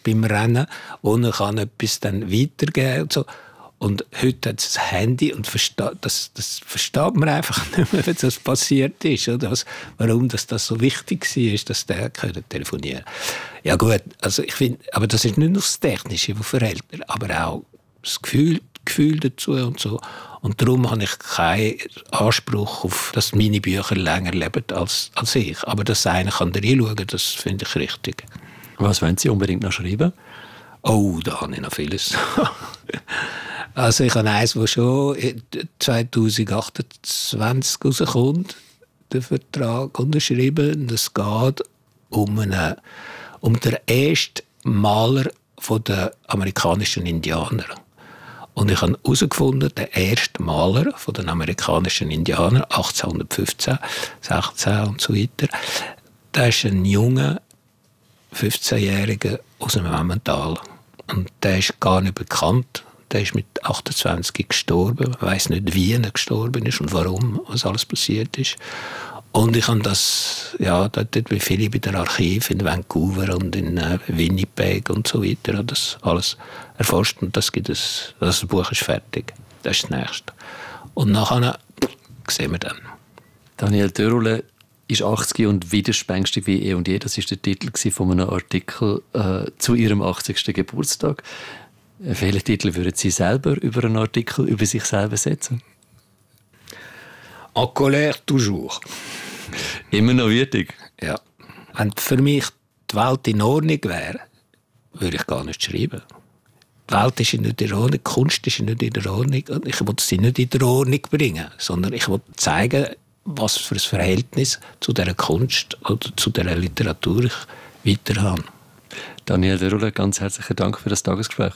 beim Rennen und er kann etwas dann weitergeben und so. Und heute hat es ein Handy und das versteht man einfach nicht mehr, wenn das passiert ist. Oder? Warum das so wichtig war, dass der telefonieren konnte. Ja gut, also ich finde, aber das ist nicht nur das Technische, das verhält, aber auch das Gefühl dazu und so. Und darum habe ich keinen Anspruch auf, dass meine Bücher länger leben als ich. Aber dass einer kann da reinschauen, das finde ich richtig. Was wollen Sie unbedingt noch schreiben? Oh, da habe ich noch vieles. Also ich habe eins, das schon 2028 rauskommt, den Vertrag unterschrieben. Es geht um den ersten Maler der amerikanischen Indianer. Und ich habe herausgefunden, der erste Maler der amerikanischen Indianer, 1815, 16 und so weiter, der ist ein junger 15-Jähriger aus dem Emmental. Und der ist gar nicht bekannt. Der ist mit 28 gestorben. Man weiss nicht, wie er gestorben ist und warum, was alles passiert ist. Und ich habe das, ja, dort bin viele bei der Archiv in Vancouver und in Winnipeg und so weiter, das alles erforscht und das Buch ist fertig. Das ist das Nächste. Und nachher sehen wir dann. Daniel Dörrle ist 80 und widerspenstig wie eh und je. Das war der Titel von einem Artikel zu Ihrem 80. Geburtstag. Welchen Titel würden Sie selber über einen Artikel über sich selber setzen? En colère toujours. Immer noch würdig? Ja. Wenn für mich die Welt in Ordnung wäre, würde ich gar nicht schreiben. Die Welt ist nicht in Ordnung, die Kunst ist nicht in der Ordnung. Und ich will sie nicht in der Ordnung bringen, sondern ich will zeigen, was für ein Verhältnis zu dieser Kunst oder zu dieser Literatur ich weiter habe. Daniel Dörrle, ganz herzlichen Dank für das Tagesgespräch.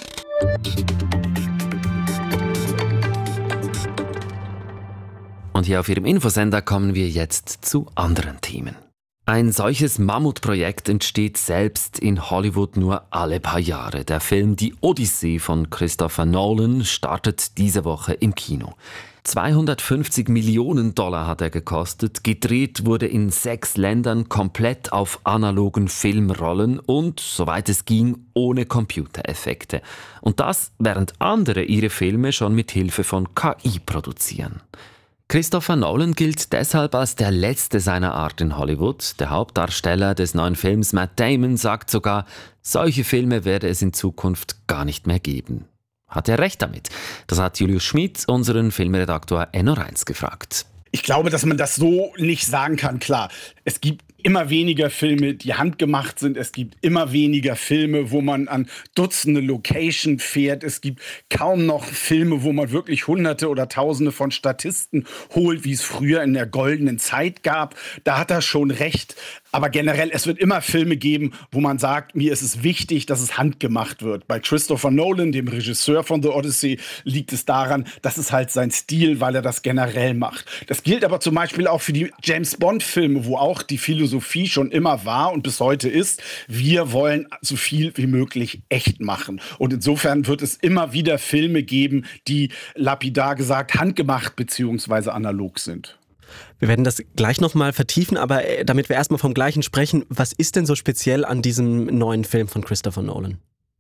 Und hier auf Ihrem Infosender kommen wir jetzt zu anderen Themen. Ein solches Mammutprojekt entsteht selbst in Hollywood nur alle paar Jahre. Der Film Die Odyssee von Christopher Nolan startet diese Woche im Kino. 250 Millionen Dollar hat er gekostet. Gedreht wurde in 6 Ländern komplett auf analogen Filmrollen und, soweit es ging, ohne Computereffekte. Und das, während andere ihre Filme schon mit Hilfe von KI produzieren. Christopher Nolan gilt deshalb als der Letzte seiner Art in Hollywood. Der Hauptdarsteller des neuen Films Matt Damon sagt sogar, solche Filme werde es in Zukunft gar nicht mehr geben. Hat er recht damit? Das hat Julius Schmid, unseren Filmredaktor NO1, gefragt. Ich glaube, dass man das so nicht sagen kann. Klar, es gibt immer weniger Filme, die handgemacht sind. Es gibt immer weniger Filme, wo man an Dutzende Location fährt. Es gibt kaum noch Filme, wo man wirklich Hunderte oder Tausende von Statisten holt, wie es früher in der goldenen Zeit gab. Da hat er schon recht. Aber generell, es wird immer Filme geben, wo man sagt, mir ist es wichtig, dass es handgemacht wird. Bei Christopher Nolan, dem Regisseur von The Odyssey, liegt es daran, das ist halt sein Stil, weil er das generell macht. Das gilt aber zum Beispiel auch für die James-Bond-Filme, wo auch die Philosophie schon immer war und bis heute ist, wir wollen so viel wie möglich echt machen. Und insofern wird es immer wieder Filme geben, die lapidar gesagt handgemacht bzw. analog sind. Wir werden das gleich nochmal vertiefen, aber damit wir erstmal vom Gleichen sprechen, was ist denn so speziell an diesem neuen Film von Christopher Nolan?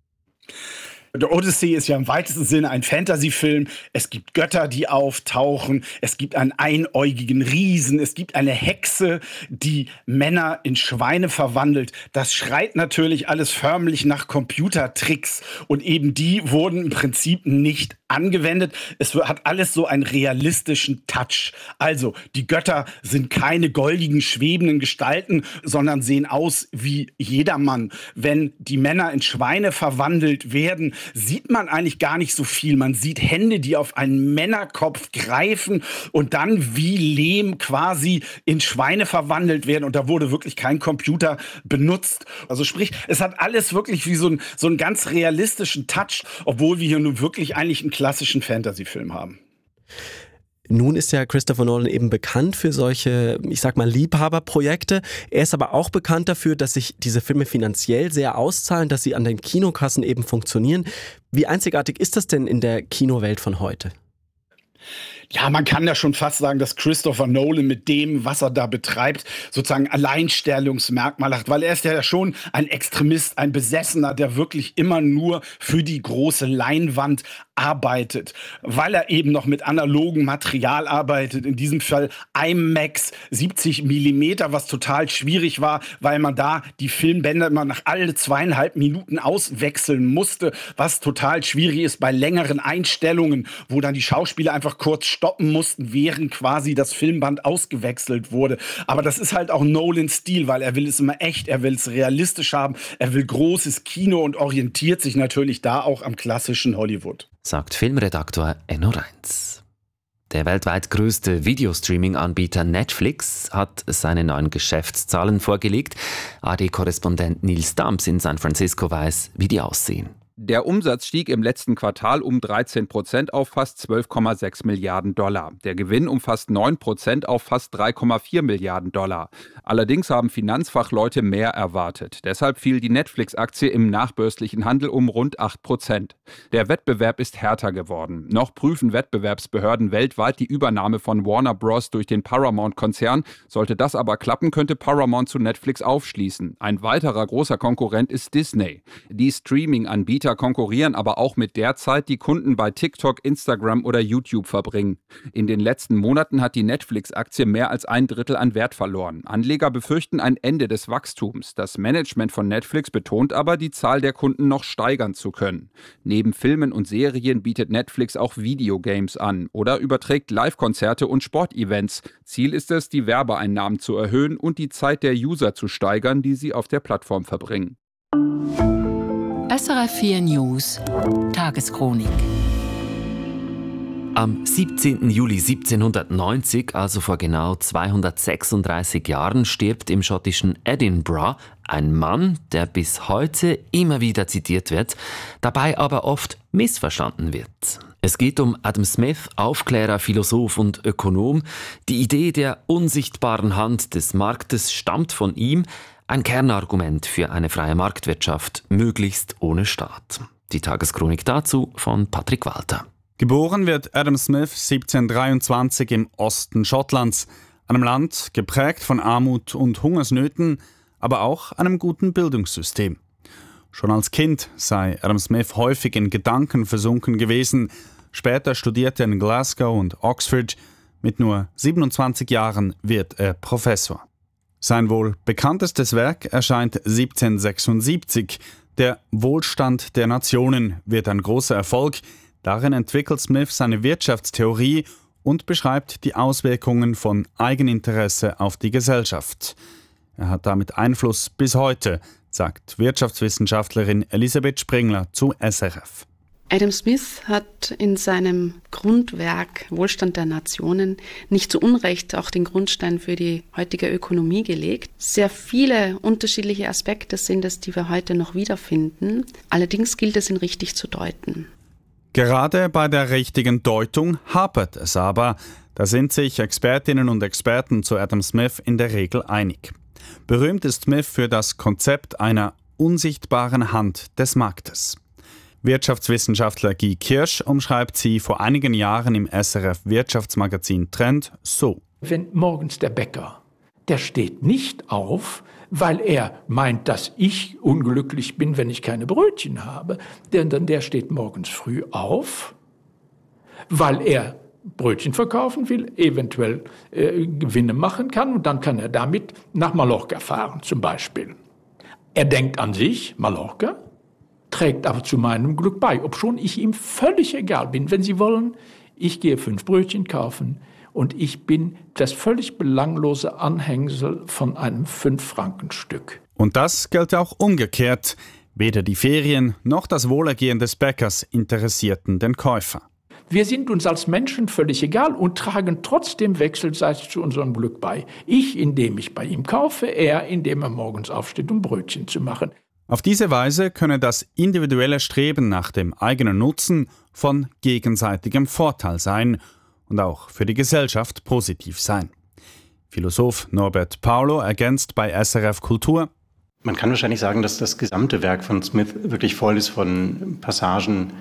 The Odyssey ist ja im weitesten Sinne ein Fantasy-Film. Es gibt Götter, die auftauchen. Es gibt einen einäugigen Riesen. Es gibt eine Hexe, die Männer in Schweine verwandelt. Das schreit natürlich alles förmlich nach Computertricks. Und eben die wurden im Prinzip nicht angewendet. Es hat alles so einen realistischen Touch. Also, die Götter sind keine goldigen, schwebenden Gestalten, sondern sehen aus wie jedermann. Wenn die Männer in Schweine verwandelt werden, sieht man eigentlich gar nicht so viel. Man sieht Hände, die auf einen Männerkopf greifen und dann wie Lehm quasi in Schweine verwandelt werden. Und da wurde wirklich kein Computer benutzt. Also sprich, es hat alles wirklich wie so einen ganz realistischen Touch, obwohl wir hier nun wirklich eigentlich einen klassischen Fantasy-Film haben. Nun ist ja Christopher Nolan eben bekannt für solche, ich sag mal, Liebhaberprojekte. Er ist aber auch bekannt dafür, dass sich diese Filme finanziell sehr auszahlen, dass sie an den Kinokassen eben funktionieren. Wie einzigartig ist das denn in der Kinowelt von heute? Ja, man kann ja schon fast sagen, dass Christopher Nolan mit dem, was er da betreibt, sozusagen Alleinstellungsmerkmal hat, weil er ist ja schon ein Extremist, ein Besessener, der wirklich immer nur für die große Leinwand arbeitet, weil er eben noch mit analogem Material arbeitet, in diesem Fall IMAX 70 Millimeter, was total schwierig war, weil man da die Filmbänder immer nach alle 2,5 Minuten auswechseln musste, was total schwierig ist bei längeren Einstellungen, wo dann die Schauspieler einfach kurz stoppen mussten, während quasi das Filmband ausgewechselt wurde. Aber das ist halt auch Nolans Stil, weil er will es immer echt, er will es realistisch haben, er will großes Kino und orientiert sich natürlich da auch am klassischen Hollywood. Sagt Filmredaktor Enno Reintz. Der weltweit größte Videostreaming-Anbieter Netflix hat seine neuen Geschäftszahlen vorgelegt. AD-Korrespondent Nils Dams in San Francisco weiß, wie die aussehen. Der Umsatz stieg im letzten Quartal um 13% auf fast 12,6 Milliarden $. Der Gewinn um fast 9% auf fast 3,4 Milliarden $. Allerdings haben Finanzfachleute mehr erwartet. Deshalb fiel die Netflix-Aktie im nachbörslichen Handel um rund 8%. Der Wettbewerb ist härter geworden. Noch prüfen Wettbewerbsbehörden weltweit die Übernahme von Warner Bros. Durch den Paramount-Konzern. Sollte das aber klappen, könnte Paramount zu Netflix aufschließen. Ein weiterer großer Konkurrent ist Disney. Die Streaming-Anbieter konkurrieren aber auch mit der Zeit, die Kunden bei TikTok, Instagram oder YouTube verbringen. In den letzten Monaten hat die Netflix-Aktie mehr als 1/3 an Wert verloren. Anleger befürchten ein Ende des Wachstums. Das Management von Netflix betont aber, die Zahl der Kunden noch steigern zu können. Neben Filmen und Serien bietet Netflix auch Videogames an oder überträgt Live-Konzerte und Sportevents. Ziel ist es, die Werbeeinnahmen zu erhöhen und die Zeit der User zu steigern, die sie auf der Plattform verbringen. SRF 4 News Tageschronik. Am 17. Juli 1790, also vor genau 236 Jahren, stirbt im schottischen Edinburgh ein Mann, der bis heute immer wieder zitiert wird, dabei aber oft missverstanden wird. Es geht um Adam Smith, Aufklärer, Philosoph und Ökonom. Die Idee der unsichtbaren Hand des Marktes stammt von ihm, ein Kernargument für eine freie Marktwirtschaft, möglichst ohne Staat. Die Tageschronik dazu von Patrick Walter. Geboren wird Adam Smith 1723 im Osten Schottlands, einem Land geprägt von Armut und Hungersnöten, aber auch einem guten Bildungssystem. Schon als Kind sei Adam Smith häufig in Gedanken versunken gewesen. Später studierte er in Glasgow und Oxford. Mit nur 27 Jahren wird er Professor. Sein wohl bekanntestes Werk erscheint 1776. Der Wohlstand der Nationen wird ein großer Erfolg. Darin entwickelt Smith seine Wirtschaftstheorie und beschreibt die Auswirkungen von Eigeninteresse auf die Gesellschaft. Er hat damit Einfluss bis heute, sagt Wirtschaftswissenschaftlerin Elisabeth Springler zu SRF. Adam Smith hat in seinem Grundwerk Wohlstand der Nationen nicht zu Unrecht auch den Grundstein für die heutige Ökonomie gelegt. Sehr viele unterschiedliche Aspekte sind es, die wir heute noch wiederfinden. Allerdings gilt es, ihn richtig zu deuten. Gerade bei der richtigen Deutung hapert es aber. Da sind sich Expertinnen und Experten zu Adam Smith in der Regel einig. Berühmt ist Smith für das Konzept einer unsichtbaren Hand des Marktes. Wirtschaftswissenschaftler Guy Kirsch umschreibt sie vor einigen Jahren im SRF-Wirtschaftsmagazin Trend so. Wenn morgens der Bäcker, der steht nicht auf, weil er meint, dass ich unglücklich bin, wenn ich keine Brötchen habe. Denn der steht morgens früh auf, weil er Brötchen verkaufen will, eventuell Gewinne machen kann und dann kann er damit nach Mallorca fahren zum Beispiel. Er denkt an sich, Mallorca, trägt aber zu meinem Glück bei, obschon ich ihm völlig egal bin. Wenn Sie wollen, ich gehe 5 Brötchen kaufen und ich bin das völlig belanglose Anhängsel von einem 5-Franken-Stück. Und das gilt auch umgekehrt. Weder die Ferien noch das Wohlergehen des Bäckers interessierten den Käufer. Wir sind uns als Menschen völlig egal und tragen trotzdem wechselseitig zu unserem Glück bei. Ich, indem ich bei ihm kaufe, er, indem er morgens aufsteht, um Brötchen zu machen. Auf diese Weise könne das individuelle Streben nach dem eigenen Nutzen von gegenseitigem Vorteil sein und auch für die Gesellschaft positiv sein. Philosoph Norbert Paulo ergänzt bei SRF Kultur: Man kann wahrscheinlich sagen, dass das gesamte Werk von Smith wirklich voll ist von Passagen,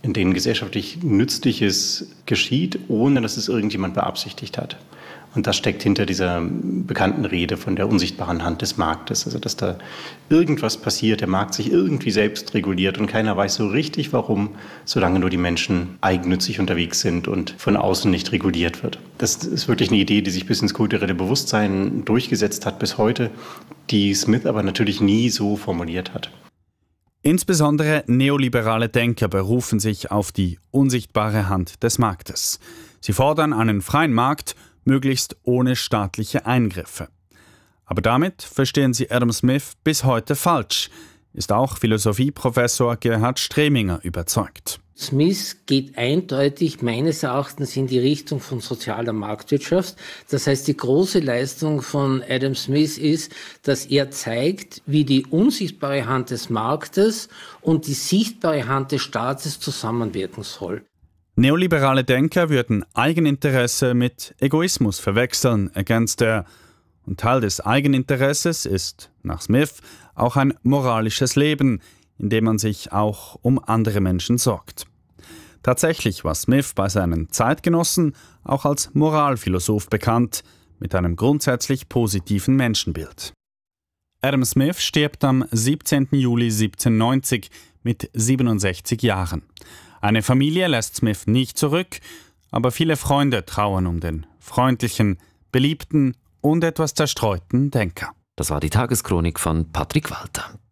in denen gesellschaftlich Nützliches geschieht, ohne dass es irgendjemand beabsichtigt hat. Und das steckt hinter dieser bekannten Rede von der unsichtbaren Hand des Marktes. Also dass da irgendwas passiert, der Markt sich irgendwie selbst reguliert und keiner weiß so richtig warum, solange nur die Menschen eigennützig unterwegs sind und von außen nicht reguliert wird. Das ist wirklich eine Idee, die sich bis ins kulturelle Bewusstsein durchgesetzt hat bis heute, die Smith aber natürlich nie so formuliert hat. Insbesondere neoliberale Denker berufen sich auf die unsichtbare Hand des Marktes. Sie fordern einen freien Markt, möglichst ohne staatliche Eingriffe. Aber damit verstehen sie Adam Smith bis heute falsch, ist auch Philosophieprofessor Gerhard Streminger überzeugt. Smith geht eindeutig meines Erachtens in die Richtung von sozialer Marktwirtschaft. Das heißt, die große Leistung von Adam Smith ist, dass er zeigt, wie die unsichtbare Hand des Marktes und die sichtbare Hand des Staates zusammenwirken soll. Neoliberale Denker würden Eigeninteresse mit Egoismus verwechseln, ergänzt er. Und Teil des Eigeninteresses ist, nach Smith, auch ein moralisches Leben, in dem man sich auch um andere Menschen sorgt. Tatsächlich war Smith bei seinen Zeitgenossen auch als Moralphilosoph bekannt, mit einem grundsätzlich positiven Menschenbild. Adam Smith stirbt am 17. Juli 1790 mit 67 Jahren. Eine Familie lässt Smith nicht zurück, aber viele Freunde trauern um den freundlichen, beliebten und etwas zerstreuten Denker. Das war die Tageschronik von Patrick Walter.